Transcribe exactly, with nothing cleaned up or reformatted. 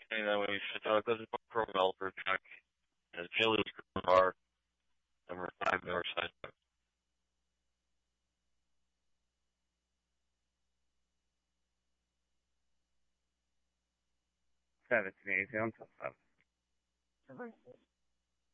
And then we should talk about the Chrome developer check as Haley's car, number five, Northside. seventeen eighty-two on top five.